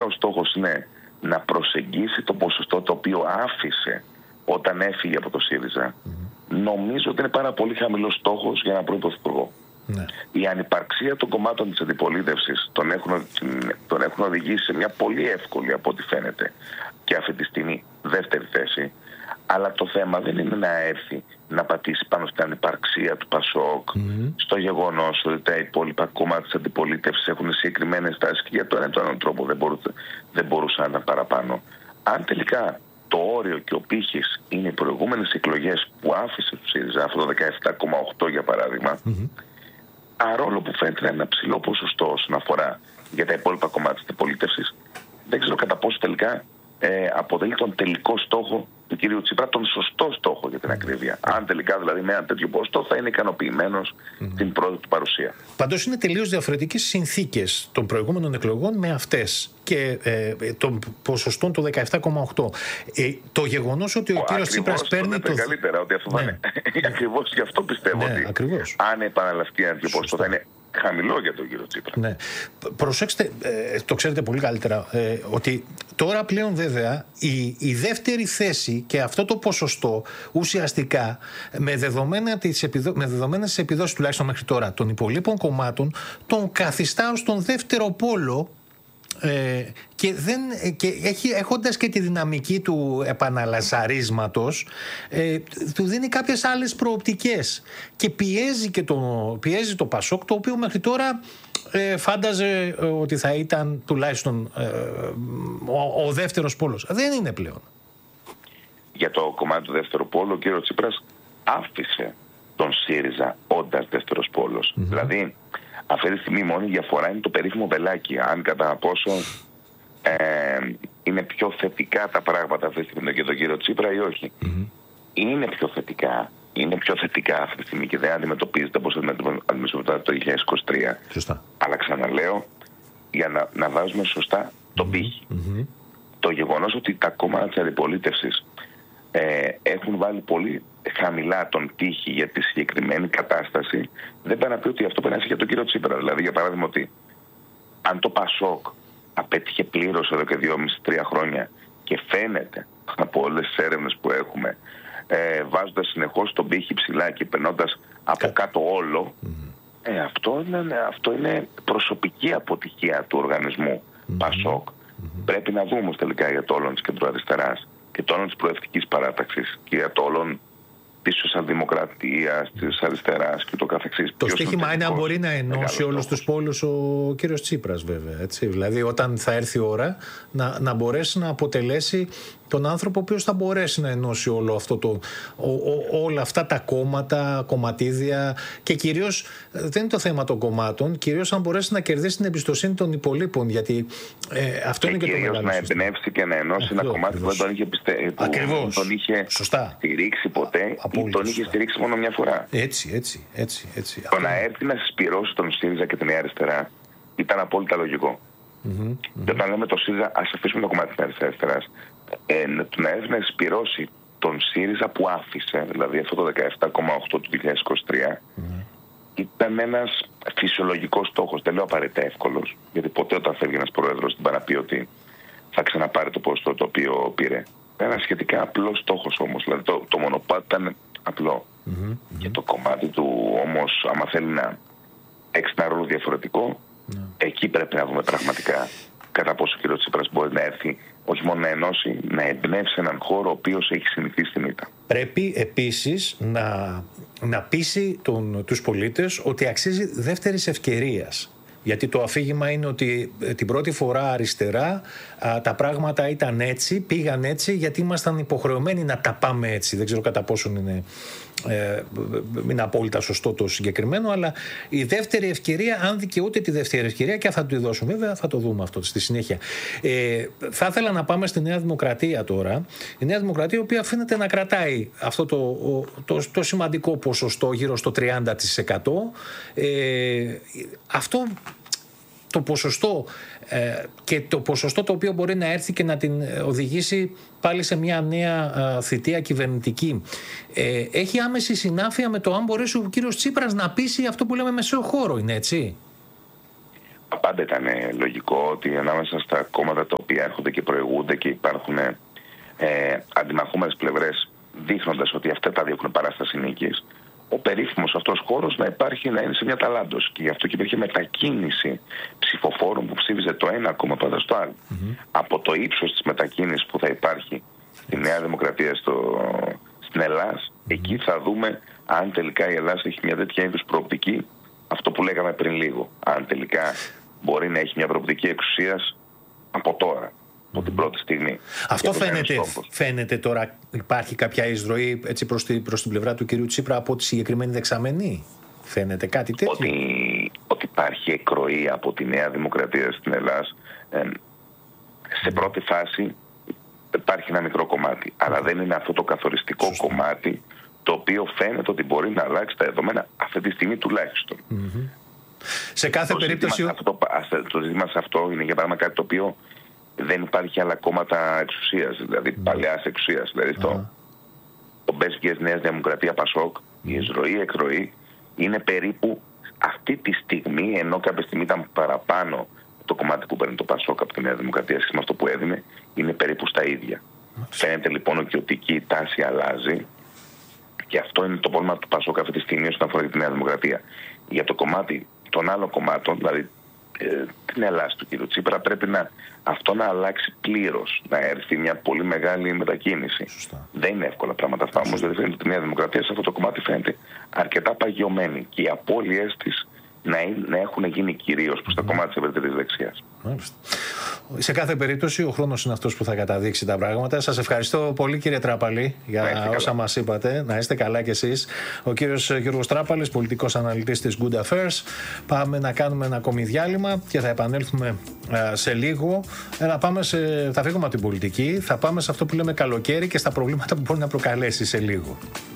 βασικός στόχος είναι να προσεγγίσει το ποσοστό το οποίο άφησε όταν έφυγε από το ΣΥΡΙΖΑ, νομίζω ότι είναι πάρα πολύ χαμηλός στόχος για έναν πρώην πρωθυπουργό. Η ανυπαρξία των κομμάτων της αντιπολίτευσης τον έχουν οδηγήσει σε μια πολύ εύκολη, από ό,τι φαίνεται, και αυτή τη στιγμή δεύτερη θέση. Αλλά το θέμα δεν είναι να έρθει να πατήσει πάνω στην ανυπαρξία του ΠΑΣΟΚ, στο γεγονός ότι τα υπόλοιπα κόμματα της αντιπολίτευσης έχουν συγκεκριμένες τάσεις και για τον ένα ή τον άλλο τρόπο δεν μπορούσαν να ήταν παραπάνω. Αν τελικά το όριο και ο πύχης είναι οι προηγούμενες εκλογές που άφησε του ΣΥΡΙΖΑ, αυτό το 17,8 για παράδειγμα, παρόλο που φαίνεται να είναι ένα ψηλό ποσοστό όσον αφορά για τα υπόλοιπα κομμάτια της αντιπολίτευσης, δεν ξέρω κατά πόσο τελικά αποτελεί τον τελικό στόχο του κυρίου Τσίπρα, τον σωστό στόχο για την ακρίβεια. Αν τελικά δηλαδή με ένα τέτοιο ποσοστό θα είναι ικανοποιημένος την πρώτη του παρουσία. Πάντως είναι τελείως διαφορετικές συνθήκες των προηγούμενων εκλογών με αυτές και των ποσοστών του 17,8. Το γεγονός ότι ο κύριος Τσίπρας παίρνει το... καλύτερα, ότι αυτό θα είναι. Ακριβώς γι' αυτό πιστεύω ότι αν επαναληφθεί ένα τέτοιο ποσοστό θα είναι χαμηλό για τον κύριο Τσίπρα. Ναι. Προσέξτε, το ξέρετε πολύ καλύτερα, ότι τώρα πλέον βέβαια η δεύτερη θέση και αυτό το ποσοστό ουσιαστικά με δεδομένες επιδόσεις τουλάχιστον μέχρι τώρα των υπολείπων κομμάτων τον καθιστά ως τον δεύτερο πόλο έχοντας και τη δυναμική του επαναλαζαρίσματος, του δίνει κάποιες άλλες προοπτικές και πιέζει το ΠΑΣΟΚ, το οποίο μέχρι τώρα φάνταζε ότι θα ήταν τουλάχιστον ο δεύτερος πόλος. Δεν είναι πλέον. Για το κομμάτι του δεύτερου πόλου ο κύριος Τσίπρας άφησε τον ΣΥΡΙΖΑ όντας δεύτερος πόλος. Δηλαδή αυτή τη στιγμή μόνη διαφορά είναι το περίφημο βελάκι. Αν κατά πόσο είναι πιο θετικά τα πράγματα αυτή τη στιγμή για τον κύριο Τσίπρα ή όχι. Είναι πιο θετικά. Είναι πιο θετικά αυτή τη στιγμή και δεν αντιμετωπίζεται όπως αντιμετωπίζεται το 2023. Σωστά. Αλλά ξαναλέω, για να βάζουμε σωστά τον πύχη. Το γεγονός ότι τα κόμματα της αντιπολίτευσης έχουν βάλει πολύ χαμηλά τον τύχη για τη συγκεκριμένη κατάσταση, δεν πάει να πει ότι αυτό περάσει για τον κύριο Τσίπρα. Δηλαδή, για παράδειγμα, ότι αν το ΠΑΣΟΚ απέτυχε πλήρως εδώ και 2,5-3 χρόνια και φαίνεται από όλες τις έρευνες που έχουμε, βάζοντας συνεχώς τον πύχη ψηλά και περνώντας από κάτω όλο, αυτό είναι προσωπική αποτυχία του οργανισμού ΠΑΣΟΚ. Πρέπει να δούμε τελικά για το όλον της κεντροαριστεράς και το όλον της προευτικής παράταξης και για το όλον της σοσιαλδημοκρατίας, της αριστεράς και το καθεξής. Το στοίχημα είναι αν μπορεί να ενώσει όλους τους πόλους ο κύριος Τσίπρας, βέβαια. Έτσι. Δηλαδή όταν θα έρθει η ώρα να μπορέσει να αποτελέσει τον άνθρωπο ο οποίος θα μπορέσει να ενώσει όλο αυτό όλα αυτά τα κόμματα, κομματίδια και κυρίως δεν είναι το θέμα των κομμάτων, κυρίως αν μπορέσει να κερδίσει την εμπιστοσύνη των υπολείπων, γιατί αυτό είναι και το μεγάλο. Κυρίως να εμπνεύσει και να ενώσει ένα κομμάτι που δεν τον είχε στηρίξει ποτέ ή τον είχε στηρίξει μόνο μια φορά. Έτσι. Το να έρθει να συσπυρώσει τον ΣΥΡΙΖΑ και τη Νέα Αριστερά ήταν απόλυτα λογικό. Και όταν λέμε το ΣΥΡΙΖΑ, ας αφήσουμε το κομμάτι της αριστεράς. Το να έρθει να συσπυρώσει τον ΣΥΡΙΖΑ που άφησε, δηλαδή αυτό το 17,8 του 2023, ήταν ένας φυσιολογικός στόχος. Δεν λέω απαραίτητα εύκολος, γιατί ποτέ όταν φεύγει ένας πρόεδρος δεν πάει να πει ότι θα ξαναπάρει το ποσοστό το οποίο πήρε. Ένα σχετικά απλός στόχος όμως, δηλαδή το μονοπάτι ήταν απλό. Και το κομμάτι του όμως, άμα θέλει να έχει ένα ρόλο διαφορετικό, εκεί πρέπει να δούμε πραγματικά κατά πόσο ο κ. Τσίπρας μπορεί να έρθει όχι μόνο να ενώσει, να εμπνεύσει έναν χώρο ο οποίος έχει συνηθίσει την ήττα. Πρέπει επίσης να πείσει τους πολίτες ότι αξίζει δεύτερης ευκαιρίας. Γιατί το αφήγημα είναι ότι την πρώτη φορά αριστερά τα πράγματα ήταν έτσι, πήγαν έτσι, γιατί ήμασταν υποχρεωμένοι να τα πάμε έτσι. Δεν ξέρω κατά πόσον είναι απόλυτα σωστό το συγκεκριμένο, αλλά η δεύτερη ευκαιρία, αν δικαιούται τη δεύτερη ευκαιρία, και θα του τη δώσουν βέβαια, θα το δούμε αυτό στη συνέχεια. Θα ήθελα να πάμε στη Νέα Δημοκρατία τώρα. Η Νέα Δημοκρατία, η οποία φαίνεται να κρατάει αυτό το σημαντικό ποσοστό, γύρω στο 30%. Αυτό το ποσοστό και το ποσοστό το οποίο μπορεί να έρθει και να την οδηγήσει πάλι σε μια νέα θητεία κυβερνητική, έχει άμεση συνάφεια με το αν μπορέσει ο κύριος Τσίπρας να πείσει αυτό που λέμε μεσαίο χώρο, είναι έτσι? πάντα ήταν λογικό ότι ανάμεσα στα κόμματα τα οποία έρχονται και προηγούνται και υπάρχουν αντιμαχούμενες πλευρές, δείχνοντας ότι αυτά τα δύο έχουν παράσταση νίκης, ο περίφημος αυτός χώρος να υπάρχει, να είναι σε μια ταλάντωση. Και γι' αυτό και υπήρχε μετακίνηση ψηφοφόρων που ψήφιζε το ένα κόμμα πάντα στο άλλο. Από το ύψος της μετακίνησης που θα υπάρχει στη Νέα Δημοκρατία στην Ελλάδα, εκεί θα δούμε αν τελικά η Ελλάδα έχει μια τέτοια είδους προοπτική, αυτό που λέγαμε πριν λίγο. Αν τελικά μπορεί να έχει μια προοπτική εξουσίας από τώρα, από την πρώτη στιγμή. Αυτό φαίνεται τώρα, υπάρχει κάποια εισρωή έτσι προς την πλευρά του κυρίου Τσίπρα από τη συγκεκριμένη δεξαμενή. Φαίνεται κάτι τέτοιο? Ότι υπάρχει εκροή από τη Νέα Δημοκρατία στην Ελλάδα. Σε πρώτη φάση υπάρχει ένα μικρό κομμάτι, αλλά δεν είναι αυτό το καθοριστικό κομμάτι το οποίο φαίνεται ότι μπορεί να αλλάξει τα δεδομένα αυτή τη στιγμή τουλάχιστον. Σε κάθε περίπτωση... Το ζήτημα σε αυτό είναι για παράδειγμα κάτι το οποίο δεν υπάρχει άλλα κόμματα εξουσίας, δηλαδή παλαιάς εξουσίας. Δηλαδή το Μπέσικες Νέας Δημοκρατία Πασόκ, η εισρωή-εκροή είναι περίπου αυτή τη στιγμή, ενώ κάποια στιγμή ήταν παραπάνω το κομμάτι που παίρνει το Πασόκ από τη Νέα Δημοκρατία σχετικά με αυτό που έδινε, είναι περίπου στα ίδια. Φαίνεται λοιπόν ότι εκεί η τάση αλλάζει και αυτό είναι το πρόβλημα του Πασόκ αυτή τη στιγμή όσον αφορά τη Νέα Δημοκρατία. Για το κομμάτι των άλλων κομμάτων, δηλαδή την Ελλάδα του κ. Τσίπρα, πρέπει αυτό να αλλάξει πλήρως, να έρθει μια πολύ μεγάλη μετακίνηση. Σωστά. Δεν είναι εύκολα πράγματα αυτά όμως, δηλαδή φαίνεται ότι η Νέα Δημοκρατία σε αυτό το κομμάτι φαίνεται αρκετά παγιωμένη και οι απώλειές της να έχουν γίνει κυρίως προς το κομμάτι της ευρύτερης δεξιάς. Σε κάθε περίπτωση ο χρόνος είναι αυτός που θα καταδείξει τα πράγματα. Σας ευχαριστώ πολύ κύριε Τράπαλη για όσα μας είπατε. Να είστε καλά κι εσείς. Ο κύριος Γιώργος Τράπαλης, πολιτικός αναλυτής της Good Affairs. Πάμε να κάνουμε ένα ακόμη διάλειμμα και θα επανέλθουμε σε λίγο. Θα φύγουμε από την πολιτική, θα πάμε σε αυτό που λέμε καλοκαίρι και στα προβλήματα που μπορεί να προκαλέσει σε λίγο.